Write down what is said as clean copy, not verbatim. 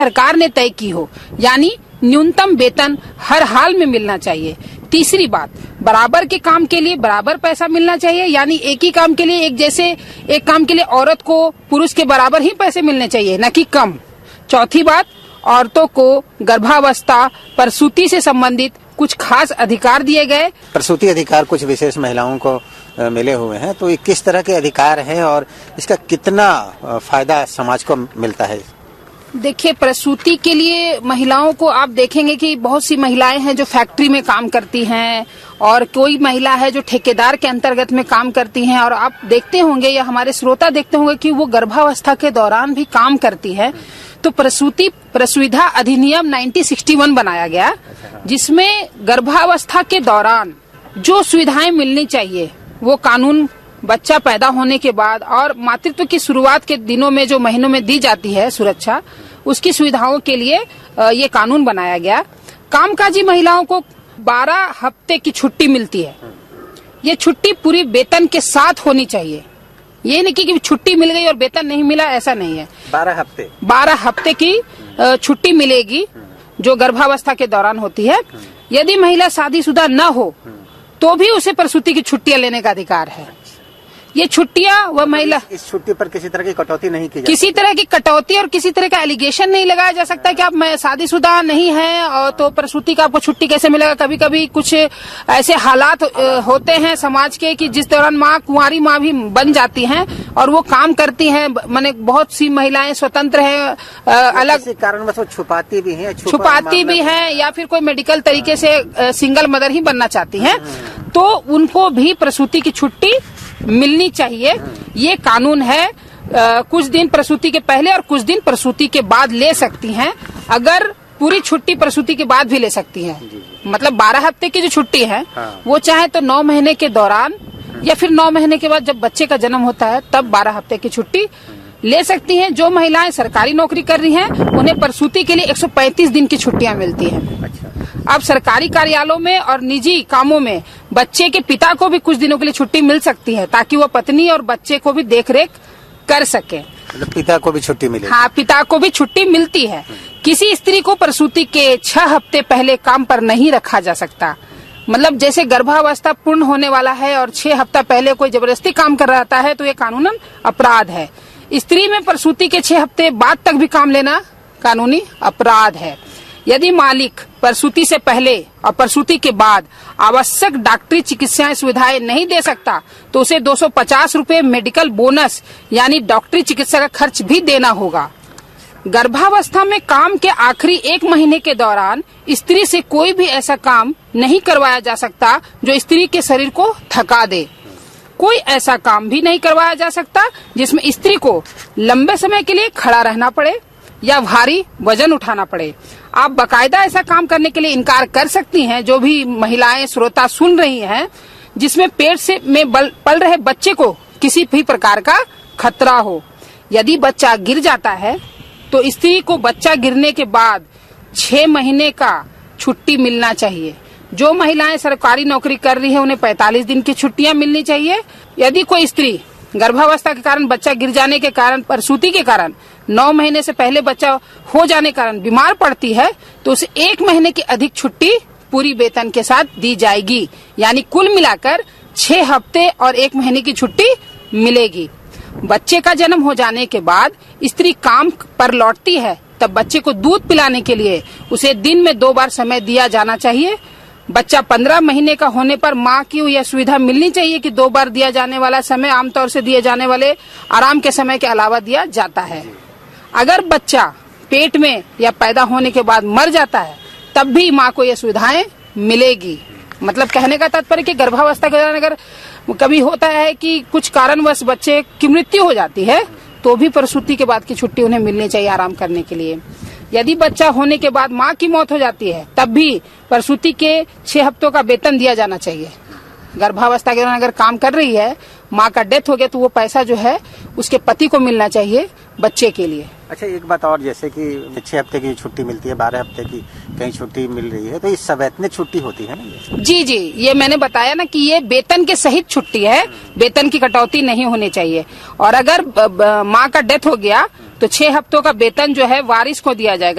सरकार ने तय की हो, यानी न्यूनतम वेतन हर हाल में मिलना चाहिए। तीसरी बात, बराबर के काम के लिए बराबर पैसा मिलना चाहिए, यानी एक ही काम के लिए एक काम के लिए औरत को पुरुष के बराबर ही पैसे मिलने चाहिए, न कि कम। चौथी बात, औरतों को गर्भावस्था, प्रसूति से संबंधित कुछ खास अधिकार दिए गए। प्रसूति अधिकार कुछ विशेष महिलाओं को मिले हुए हैं, तो ये किस तरह के अधिकार हैं और इसका कितना फायदा समाज को मिलता है? देखिए, प्रसूति के लिए महिलाओं को आप देखेंगे कि बहुत सी महिलाएं हैं जो फैक्ट्री में काम करती हैं, और कोई महिला है जो ठेकेदार के अंतर्गत में काम करती हैं, और आप देखते होंगे या हमारे श्रोता देखते होंगे कि वो गर्भावस्था के दौरान भी काम करती है। तो प्रसूति प्रसुविधा अधिनियम 1961 बनाया गया, जिसमें गर्भावस्था के दौरान जो सुविधाएं मिलनी चाहिए वो कानून बच्चा पैदा होने के बाद और मातृत्व की शुरुआत के दिनों में जो महीनों में दी जाती है सुरक्षा, उसकी सुविधाओं के लिए ये कानून बनाया गया। कामकाजी महिलाओं को 12 हफ्ते की छुट्टी मिलती है। ये छुट्टी पूरी वेतन के साथ होनी चाहिए। ये नहीं कि छुट्टी मिल गई और वेतन नहीं मिला, ऐसा नहीं है। 12 हफ्ते की छुट्टी मिलेगी जो गर्भावस्था के दौरान होती है। यदि महिला शादीशुदा न हो तो भी उसे प्रसूति की छुट्टियां लेने का अधिकार है। ये छुट्टियां वह महिला, इस छुट्टी पर किसी तरह की कटौती नहीं की जाती, किसी तरह की कटौती और किसी तरह का एलिगेशन नहीं लगाया जा सकता कि आप शादीशुदा नहीं है और तो प्रसूति का आपको छुट्टी कैसे मिलेगा। कभी कभी कुछ ऐसे हालात होते हैं समाज के कि जिस दौरान माँ कुंवारी माँ भी बन जाती हैं और वो काम करती हैं। माने बहुत सी महिलाएं स्वतंत्र हैं, अलग कारण बस वो छुपाती भी हैं या फिर कोई मेडिकल तरीके से सिंगल मदर ही बनना चाहती हैं, तो उनको भी प्रसूति की छुट्टी मिलनी चाहिए। ये कानून है। कुछ दिन प्रसूति के पहले और कुछ दिन प्रसूति के बाद ले सकती हैं। अगर पूरी छुट्टी प्रसूति के बाद भी ले सकती हैं, मतलब 12 हफ्ते की जो छुट्टी है वो चाहे तो 9 महीने के दौरान या फिर 9 महीने के बाद जब बच्चे का जन्म होता है तब 12 हफ्ते की छुट्टी ले सकती हैं। जो महिलाएं सरकारी नौकरी कर रही हैं उन्हें प्रसूति के लिए 135 दिन की छुट्टियां मिलती हैं। अब सरकारी कार्यालयों में और निजी कामों में बच्चे के पिता को भी कुछ दिनों के लिए छुट्टी मिल सकती है ताकि वो पत्नी और बच्चे को भी देखरेख कर सके। मतलब पिता को भी छुट्टी मिले? हाँ, पिता को भी छुट्टी मिलती है। किसी स्त्री को प्रसूति के 6 हफ्ते पहले काम पर नहीं रखा जा सकता। मतलब जैसे गर्भावस्था पूर्ण होने वाला है और 6 हफ्ता पहले कोई जबरदस्ती काम कर रहा है तो ये कानूनन अपराध है। स्त्री में प्रसूति के 6 हफ्ते बाद तक भी काम लेना कानूनी अपराध है। यदि मालिक प्रसूति से पहले और प्रसूति के बाद आवश्यक डॉक्टरी चिकित्सा सुविधाएं नहीं दे सकता तो उसे 250 रुपए मेडिकल बोनस यानी डॉक्टरी चिकित्सा का खर्च भी देना होगा। गर्भावस्था में काम के आखिरी 1 महीने के दौरान स्त्री से कोई भी ऐसा काम नहीं करवाया जा सकता जो स्त्री के शरीर को थका दे। कोई ऐसा काम भी नहीं करवाया जा सकता जिसमें स्त्री को लंबे समय के लिए खड़ा रहना पड़े या भारी वजन उठाना पड़े। आप बाकायदा ऐसा काम करने के लिए इनकार कर सकती हैं, जो भी महिलाएं श्रोता सुन रही हैं, जिसमें पेट में पल रहे बच्चे को किसी भी प्रकार का खतरा हो। यदि बच्चा गिर जाता है तो स्त्री को बच्चा गिरने के बाद 6 महीने का छुट्टी मिलना चाहिए। जो महिलाएं सरकारी नौकरी कर रही है उन्हें 45 दिन की छुट्टियां मिलनी चाहिए। यदि कोई स्त्री गर्भावस्था के कारण बच्चा गिर जाने के कारण प्रसूति के कारण 9 महीने से पहले बच्चा हो जाने के कारण बीमार पड़ती है तो उसे 1 महीने की अधिक छुट्टी पूरी वेतन के साथ दी जाएगी, यानी कुल मिलाकर 6 हफ्ते और 1 महीने की छुट्टी मिलेगी। बच्चे का जन्म हो जाने के बाद स्त्री काम पर लौटती है तब बच्चे को दूध पिलाने के लिए उसे दिन में 2 बार समय दिया जाना चाहिए। बच्चा 15 महीने का होने पर माँ की यह सुविधा मिलनी चाहिए कि 2 बार दिया जाने वाला समय आमतौर से दिए जाने वाले आराम के समय के अलावा दिया जाता है। अगर बच्चा पेट में या पैदा होने के बाद मर जाता है तब भी माँ को यह सुविधाएं मिलेगी। मतलब कहने का तात्पर्य कि गर्भावस्था के दौरान अगर कभी होता है कि कुछ कारणवश बच्चे की मृत्यु हो जाती है तो भी प्रसूति के बाद की छुट्टी उन्हें मिलनी चाहिए आराम करने के लिए। यदि बच्चा होने के बाद माँ की मौत हो जाती है तब भी प्रसूति के 6 हफ्तों का वेतन दिया जाना चाहिए। गर्भावस्था के दौरान अगर काम कर रही है, माँ का डेथ हो गया तो वो पैसा जो है उसके पति को मिलना चाहिए बच्चे के लिए। अच्छा, एक बात और, जैसे कि 6 हफ्ते की छुट्टी मिलती है, 12 हफ्ते की कहीं छुट्टी मिल रही है, तो ये सवैतनिक छुट्टी होती है ना? जी, ये मैंने बताया ना कि ये वेतन के सहित छुट्टी है, वेतन की कटौती नहीं होनी चाहिए। और अगर माँ का डेथ हो गया तो 6 हफ्तों का वेतन जो है वारिस को दिया जाएगा।